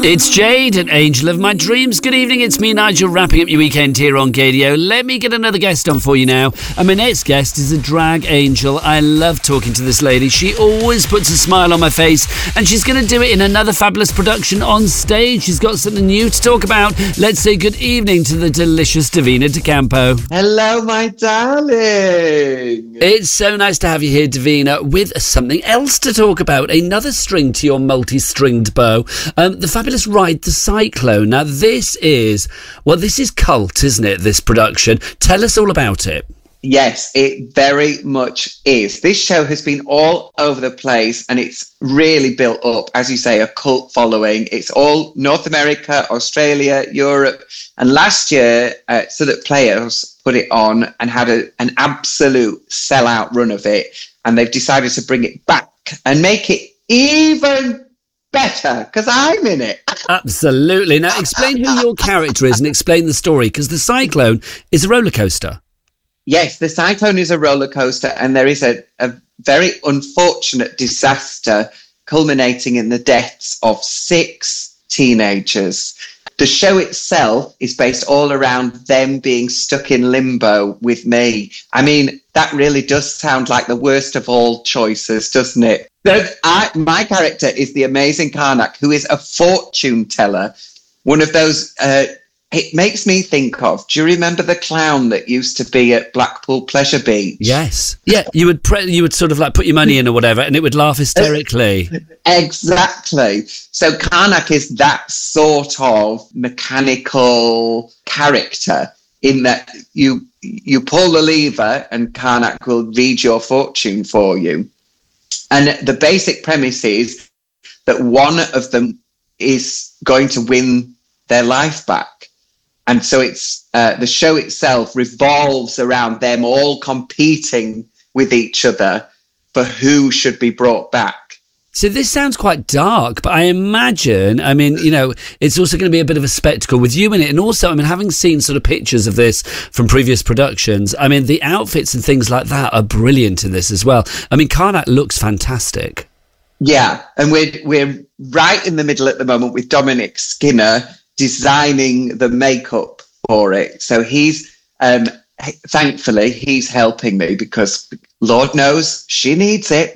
It's Jade, an angel of my dreams. Good evening, it's me, Nigel, wrapping up your weekend here on Gadio. Let me get another guest on for you now. And my next guest is a drag angel. I love talking to this lady. She always puts a smile on my face, and she's going to do it in another fabulous production on stage. She's got something new to talk about. Let's say good evening to the delicious Davina De Campo. Hello, my darling. It's so nice to have you here, Davina, with something else to talk about. Another string to your multi-stringed bow. The fabulous Ride the Cyclone. Now, this is cult, isn't it, this production? Tell us all about it. Yes, it very much is. This show has been all over the place, and it's really built up, as you say, a cult following. It's all North America, Australia, Europe. And last year, Southwark Playhouse put it on and had an absolute sellout run of it. And they've decided to bring it back and make it even better, because I'm in it. Absolutely. Now, explain who your character is and explain the story, because the Cyclone is a roller coaster. Yes, the Cyclone is a roller coaster, and there is a very unfortunate disaster culminating in the deaths of 6 teenagers. The show itself is based all around them being stuck in limbo with me. I mean, that really does sound like the worst of all choices, doesn't it? My character is the amazing Karnak, who is a fortune teller. One of those, it makes me think of, do you remember the clown that used to be at Blackpool Pleasure Beach? Yes. Yeah, you would sort of like put your money in or whatever, and it would laugh hysterically. Exactly. So Karnak is that sort of mechanical character, in that you pull the lever and Karnak will read your fortune for you. And the basic premise is that one of them is going to win their life back. And so it's the show itself revolves around them all competing with each other for who should be brought back. So this sounds quite dark, but I imagine, it's also going to be a bit of a spectacle with you in it. And also, having seen sort of pictures of this from previous productions, the outfits and things like that are brilliant in this as well. Karnak looks fantastic. Yeah, and we're right in the middle at the moment with Dominic Skinner designing the makeup for it. So he's, thankfully, he's helping me, because Lord knows she needs it.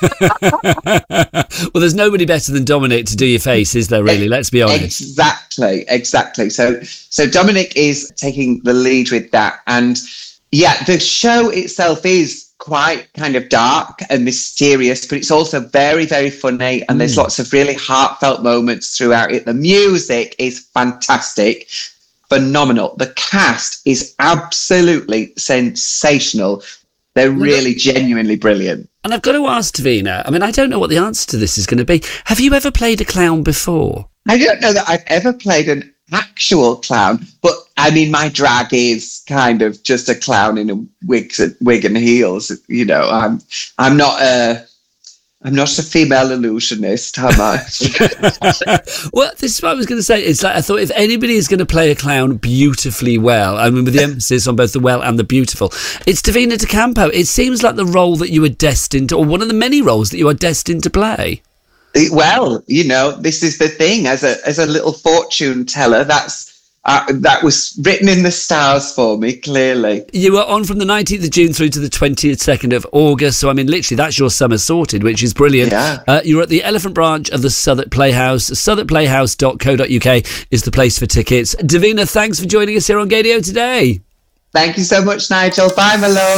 Well, there's nobody better than Dominic to do your face, is there really? Let's be honest. Exactly. So Dominic is taking the lead with that. And yeah, the show itself is quite kind of dark and mysterious, but it's also very, very funny. And there's lots of really heartfelt moments throughout it. The music is fantastic. Phenomenal. The cast is absolutely sensational. They're really genuinely brilliant. And I've got to ask Davina, I don't know what the answer to this is going to be. Have you ever played a clown before? I don't know that I've ever played an actual clown, but my drag is kind of just a clown in a wig and heels. I'm not a female illusionist, am I? Well, this is what I was going to say. It's like, I thought if anybody is going to play a clown beautifully well, with the emphasis on both the well and the beautiful, it's Davina De Campo. It seems like the role that you were destined to, or one of the many roles that you are destined to play. Well, this is the thing. As a little fortune teller, that was written in the stars for me, clearly. You were on from the 19th of June through to the 22nd of August. So, literally, that's your summer sorted, which is brilliant. Yeah. You're at the Elephant Branch of the Southwark Playhouse. southwarkplayhouse.co.uk is the place for tickets. Davina, thanks for joining us here on Gadio today. Thank you so much, Nigel. Bye, my love.